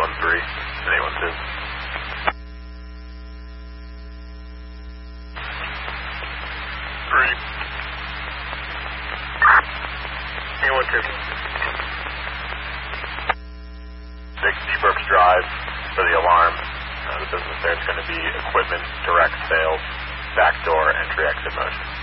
A12. A12. 60 Brooks Drive for the alarm. The business there is going to be equipment, direct sales, backdoor, entry, exit motion.